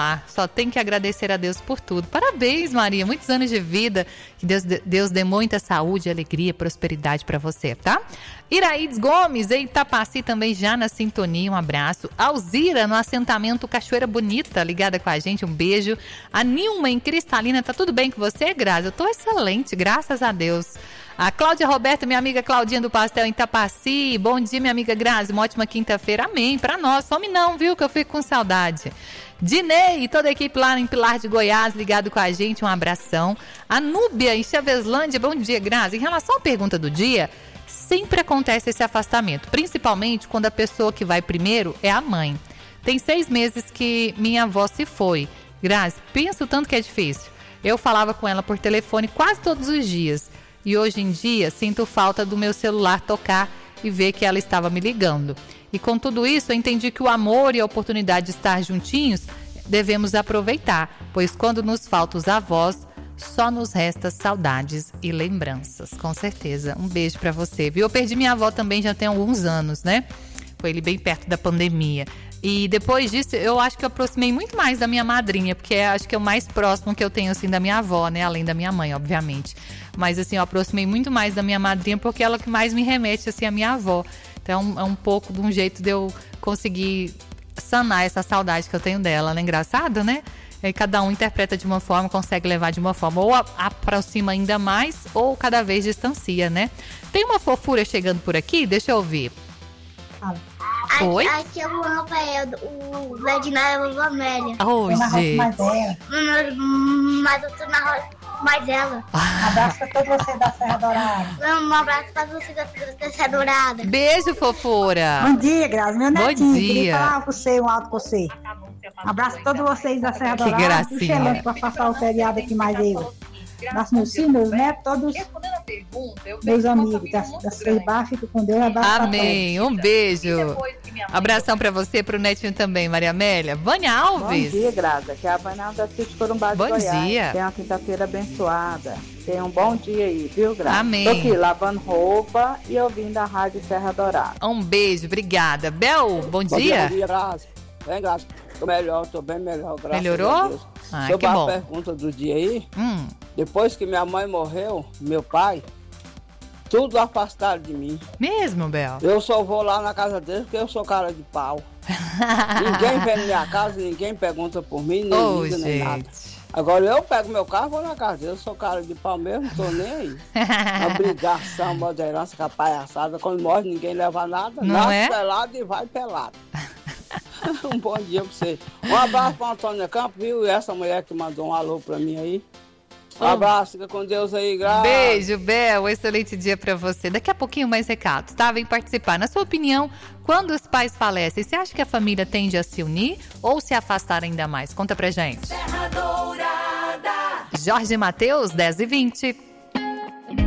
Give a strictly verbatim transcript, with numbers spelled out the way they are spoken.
lar. Só tem que agradecer a Deus por tudo. Parabéns, Maria. Muitos anos de vida. Que Deus, Deus dê muita saúde, alegria, prosperidade para você, tá? Iraídes Gomes, em Itapaci, também já na sintonia. Um abraço. Alzira, no assentamento Cachoeira Bonita, ligada com a gente. Um beijo. A Nilma, em Cristalina. Tá tudo bem com você, Grazi? Eu tô excelente, graças a Deus. A Cláudia Roberta, minha amiga Claudinha do Pastel em Itapaci. Bom dia, minha amiga Grazi. Uma ótima quinta-feira. Amém. Pra nós. Some não, viu? Que eu fico com saudade. Dinei e toda a equipe lá em Pilar de Goiás, ligado com a gente. Um abração. A Núbia, em Chaveslândia. Bom dia, Grazi. Em relação à pergunta do dia, sempre acontece esse afastamento. Principalmente quando a pessoa que vai primeiro é a mãe. Tem seis meses que minha avó se foi. Grazi, pensa o tanto que é difícil. Eu falava com ela por telefone quase todos os dias. E hoje em dia sinto falta do meu celular tocar e ver que ela estava me ligando. E com tudo isso eu entendi que o amor e a oportunidade de estar juntinhos devemos aproveitar, pois quando nos faltam os avós, só nos resta saudades e lembranças, com certeza. Um beijo pra você, viu? Eu perdi minha avó também já tem alguns anos, né? Foi ali bem perto da pandemia. E depois disso, eu acho que eu aproximei muito mais da minha madrinha, porque acho que é o mais próximo que eu tenho, assim, da minha avó, né? Além da minha mãe, obviamente. Mas, assim, eu aproximei muito mais da minha madrinha, porque ela que mais me remete, assim, à minha avó. Então, é um pouco de um jeito de eu conseguir sanar essa saudade que eu tenho dela, né? Engraçado, né? E cada um interpreta de uma forma, consegue levar de uma forma. Ou a, aproxima ainda mais, ou cada vez distancia, né? Tem uma fofura chegando por aqui, deixa eu ouvir. Ah. Oi? Aqui é o Rafael, o Ledinara é a Amélia. Oh, gente. Mas eu tô na roça mais ela. Um abraço pra todos vocês da Serra Dourada. Um abraço pra vocês da Serra Dourada. Beijo, fofura. Bom dia, Grazi. Meu netinho. Bom dia. Queria falar com você, um alto com você. Um abraço pra todos vocês da Serra Que Dourada. gracinha. O Xelante pra passar o feriado aqui mais eu. Abraço meus filhos, meus netos, todos meus amigos da, da Serra. Fico com Deus. Abraço. Amém. Um beijo. Abração pra você, pro netinho também, Maria Amélia. Vânia Alves. Bom dia, Graça. Aqui é a Vânia Alves da Sítio Corumbá de Bom Goiás. dia. Tenha uma quinta-feira abençoada. Tenha um bom dia aí, viu, Graça? Amém. Tô aqui lavando roupa e ouvindo a Rádio Serra Dourada. Um beijo, obrigada. Bel, bom, Bom dia. dia, bom dia, Graça. Bem, Graça. Tô melhor, tô bem melhor, graças Melhorou? a Deus. Ah, Sobre que a bom. pergunta do dia aí, Hum. depois que minha mãe morreu, meu pai, tudo afastado de mim. Mesmo, Bel? Eu só vou lá na casa deles porque eu sou cara de pau. Ninguém vem na minha casa, ninguém pergunta por mim, nem Ô, liga, nem nada. gente. Agora eu pego meu carro e vou na casa deles, eu sou cara de pau mesmo, não tô nem aí. Obrigação, moderância, com a palhaçada, quando morre ninguém leva nada, Não nasce é? pelado e vai pelado. Um bom dia pra você. Um abraço pra Antônia Campos, viu? E essa mulher que mandou um alô pra mim aí. Um abraço, fica com Deus aí, graças. Beijo, Bel. Um excelente dia pra você. Daqui a pouquinho mais recados, tá? Vem participar. Na sua opinião, quando os pais falecem, você acha que a família tende a se unir ou se afastar ainda mais? Conta pra gente. Serra Dourada. Jorge Mateus, dez e vinte.